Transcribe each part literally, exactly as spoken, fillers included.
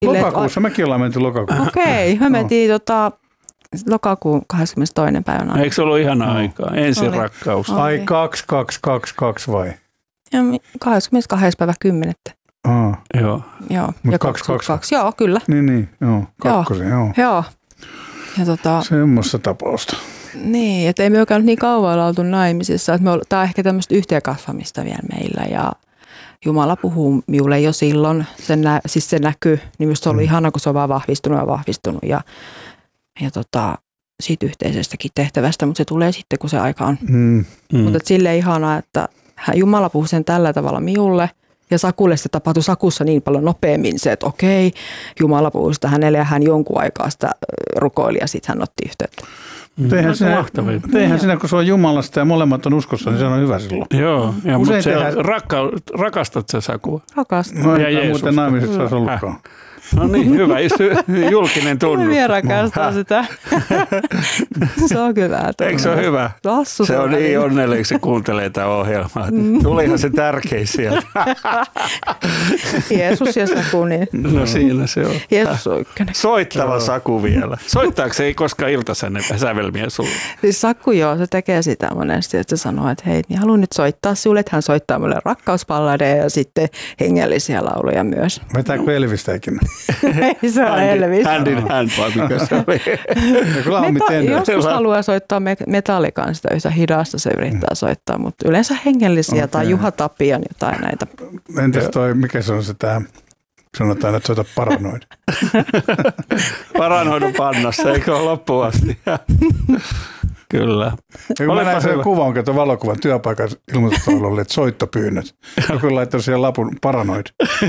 Lokakuussa, mekin ollaan menty lokakuussa. Okei, okay, me mentiin no. tota, lokakuun kahdeskymmenestoinen päivänä. Eikö se ollut ihana no. aikaa? Ensin oli. Rakkaus. Oli. Ai kaksi, kaksi, kaksi, kaksi vai? Ja kahdeskymmenestoinen päivä kymmenettä. Aa. Joo. Joo. Mut ja kaksi, kaksi. kaksi. Joo, kyllä. Niin, niin. Joo, kakkosen, joo. Joo. joo. Ja tota, semmoista tapausta. Niin, että ei me olekaan niin kauan oltu naimisissa. Että me olla, tämä on ehkä tämmöistä yhteenkasvamista vielä meillä ja Jumala puhuu minulle jo silloin. Se, nä, siis se näkyy, niin minusta se on ollut mm. ihana, kun se on vaan vahvistunut ja vahvistunut ja, ja tota, siitä yhteisestäkin tehtävästä, mutta se tulee sitten, kun se aika on. Mm. Mm. Mutta silleen ihanaa, että Jumala puhuu sen tällä tavalla minulle. Ja Sakulle se tapahtui Sakussa niin paljon nopeammin se, että okei, Jumala puhui sitä hänelle ja hän jonkun aikaa sitä rukoili ja sitten hän otti yhteyttä. Mm. Eihän, sinä, eihän sinä, kun se on Jumalasta ja molemmat on uskossa, niin se on hyvä silloin. Joo, ja mutta se tehdään... rakka, rakastat sä Sakua? Rakastan. No ei muuten naimisessa olisi ollutkaan. No niin, hyvä. Julkinen tunnus. Minä rakastan sitä. Se on hyvä. Eikö se ole hyvä? Lassu se on niin onnellinen, se kuuntelee tätä ohjelmaa. Mm. Tulihan se tärkein sieltä. Jeesus ja Saku. Niin. No siinä se on. Jeesus on ykkönen. Soittava Saku vielä. Soittaako se ei koskaan iltasävelmiä sulle? Siis Saku joo, se tekee sitä monesti, että se sanoo, että hei, niin haluan nyt soittaa sinulle, että hän soittaa minulle rakkauspalladeja ja sitten hengellisiä lauluja myös. Vetääkö Elvistä ikinä? Ei se ole Elvis. Hand in hand, vai mikä se oli? Meta- joskus haluaa soittaa Metallican sitä yhtä hidasta, se yrittää soittaa, mutta yleensä hengellisiä okay. tai Juha Tapian jotain näitä. Entäs toi, mikä se on se tämä, sanotaan, että soita Paranoid. Paranoidun pannassa, eikö ole loppuun asti? Kyllä. Ja kun mä näin sen kuvan, kato valokuvan työpaikan ilmoitustaululle, että soittopyynnöt. Joku laittaa siihen lapun Paranoid.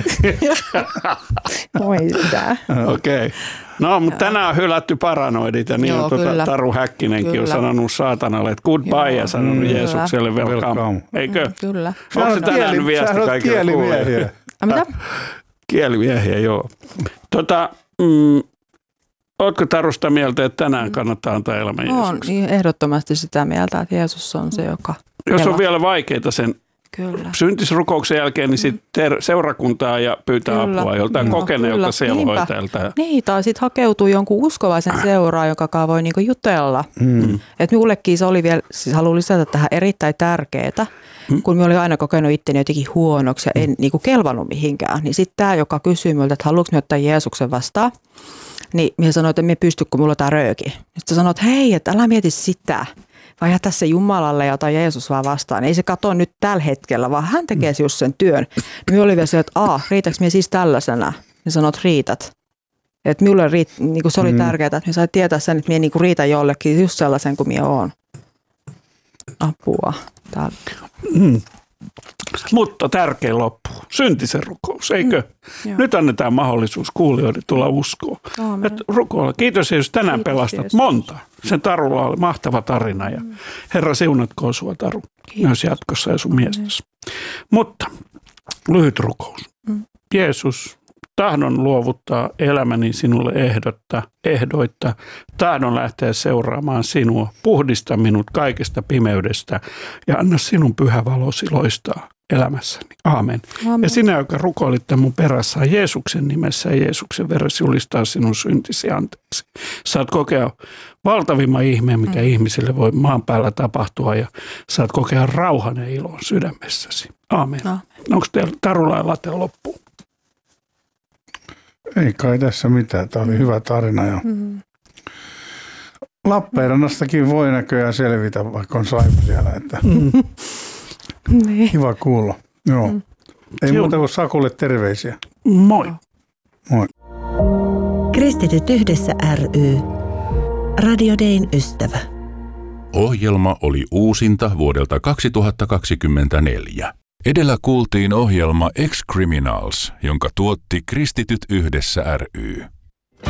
Voi sitä. Okei. Okay. No, mutta tänään on hylätty Paranoidit ja niin on tuota, Taru Häkkinenkin kyllä. on sanonut saatanalle, että goodbye ja sanonut mm, Jeesukselle welcome. Eikö? Mm, kyllä. Onko se tänään kieli, viesti kaikille kielimiehiä. Mitä? Kielimiehiä, joo. Tota, mm, oletko Tarusta mieltä, että tänään kannattaa antaa elämä Jeesukselle? On ehdottomasti sitä mieltä, että Jeesus on se, joka... Jos on vielä vaikeita sen kyllä. syntisrukouksen jälkeen, niin sitten seurakuntaa ja pyytää kyllä. apua joltain no, kokeneelta sielunhoitajalta. Niin, tai sitten hakeutuu jonkun uskovaisen seuraan, joka voi niinku jutella. Mm. Että minullekin se oli vielä, siis haluan lisätä tähän erittäin tärkeää, mm. kun minä olin aina kokenut itteni jotenkin huonoksi ja en mm. niinku kelvannut mihinkään. Niin sitten tämä, joka kysyy minulta, että haluatko minä ottaa Jeesuksen vastaan, niin minä sanoin, että en minä pysty, kun minulla on tämä rööki. Sitten sanoin, että hei, että älä mieti sitä. Vai jätä se Jumalalle ja ota Jeesus vaan vastaan. Ei se kato nyt tällä hetkellä, vaan hän tekee just sen työn. Minä oli vielä se, että aah, riitäks minä siis tällaisena? Ja sanot, riität. Että minulle riit, niin se oli mm. tärkeää, että minä sain tietää sen, että minä niin riitän jollekin just sellaisen kuin minä olen. Apua. Mm. Mutta tärkein loppu. Syntisen rukous, eikö? Mm. Nyt annetaan mahdollisuus kuulijoille tulla uskoon. Rukoilla. Kiitos Jeesus, tänään Kiitos, pelastat Jeesus. monta. Sen Tarulla oli mahtava tarina ja mm. Herra siunatkoon sua Taru Kiitos. myös jatkossa ja sun miestäsi. Mutta lyhyt rukous. Mm. Jeesus, tahdon luovuttaa elämäni sinulle ehdotta, ehdoitta. Tahdon lähteä seuraamaan sinua. Puhdista minut kaikesta pimeydestä ja anna sinun pyhä valosi loistaa elämässäni. Aamen. Aamen. Ja sinä, joka rukoilit mun perässä Jeesuksen nimessä ja Jeesuksen veressä julistaa sinun syntisi anteeksi. Saat kokea valtavimman ihmeen, mikä mm. ihmisille voi maan päällä tapahtua ja saat kokea rauhan ja ilon sydämessäsi. Aamen. Aamen. Onko teillä Tarulla ja Late loppuun? Ei kai tässä mitään. Tämä oli hyvä tarina. Ja mm-hmm. Lappeenrannastakin voi näköjään selvitä, vaikka on saipa siellä. Että mm. niin. Kiva kuulla. Joo. Mm. Ei muuta kuin Sakulle terveisiä. Moi. Moi. Kristityt yhdessä ry. Radio Dayn ystävä. Ohjelma oli uusinta vuodelta kaksituhattakaksikymmentäneljä. Edellä kuultiin ohjelma Ex-Criminals, jonka tuotti Kristityt yhdessä ry.